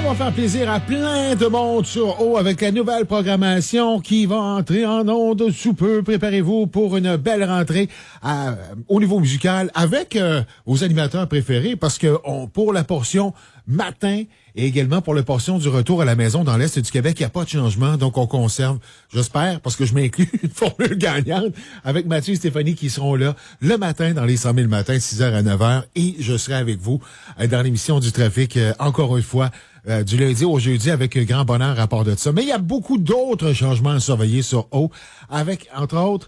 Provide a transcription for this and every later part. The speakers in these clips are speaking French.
On va faire plaisir à plein de monde sur O avec la nouvelle programmation qui va entrer en ondes sous peu. Préparez-vous pour une belle rentrée au niveau musical avec vos animateurs préférés parce que pour la portion matin et également pour la portion du retour à la maison dans l'Est du Québec, il n'y a pas de changement. Donc, on conserve, j'espère, parce que je m'inclus, une formule gagnante avec Mathieu et Stéphanie qui seront là le matin dans les 100 000 matins, 6h à 9h. Et je serai avec vous dans l'émission du trafic, encore une fois, du lundi au jeudi avec grand bonheur à part de ça. Mais il y a beaucoup d'autres changements à surveiller sur O avec, entre autres,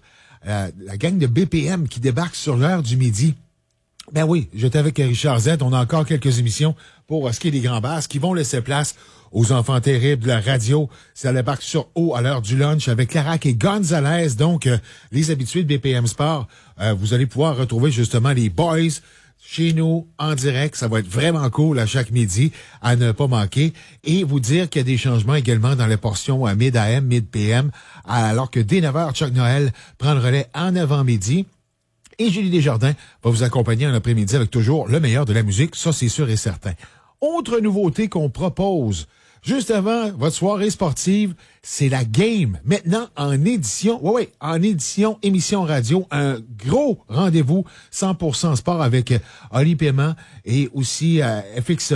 la gang de BPM qui débarque sur l'heure du midi. Ben oui, j'étais avec Richard Z. On a encore quelques émissions pour ce qui est des grands basses qui vont laisser place aux enfants terribles. La radio, ça débarque sur O à l'heure du lunch avec Carac et Gonzalez. Donc, les habitués de BPM Sport, vous allez pouvoir retrouver justement les boys chez nous en direct. Ça va être vraiment cool à chaque midi à ne pas manquer. Et vous dire qu'il y a des changements également dans les portions mid-AM, mid-PM, alors que dès 9h, Chuck Noël prend le relais en avant-midi. Et Julie Desjardins va vous accompagner en après-midi avec toujours le meilleur de la musique. Ça, c'est sûr et certain. Autre nouveauté qu'on propose juste avant votre soirée sportive, c'est la game. Maintenant, en édition, en édition, émission radio, un gros rendez-vous 100% sport avec Oli Paiement et aussi FX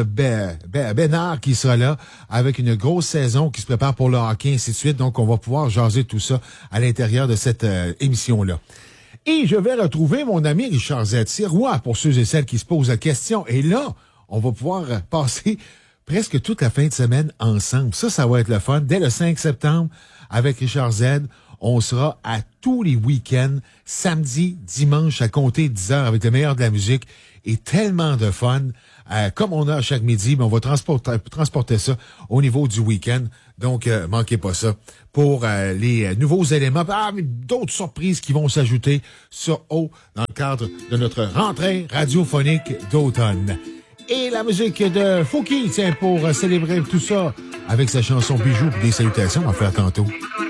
Bénard qui sera là avec une grosse saison qui se prépare pour le hockey, ainsi de suite. Donc, on va pouvoir jaser tout ça à l'intérieur de cette émission-là. Et je vais retrouver mon ami Richard Z. Sirois pour ceux et celles qui se posent la question. Et là, on va pouvoir passer presque toute la fin de semaine ensemble. Ça va être le fun. Dès le 5 septembre, avec Richard Z, on sera à tous les week-ends, samedi, dimanche, à compter 10 heures avec le meilleur de la musique et tellement de fun. Comme on a à chaque midi, mais on va transporter ça au niveau du week-end. Donc, manquez pas ça pour les nouveaux éléments. Mais d'autres surprises qui vont s'ajouter sur O dans le cadre de notre rentrée radiophonique d'automne. Et la musique de Fouki, tiens, pour célébrer tout ça avec sa chanson Bijoux, des salutations, on va faire tantôt.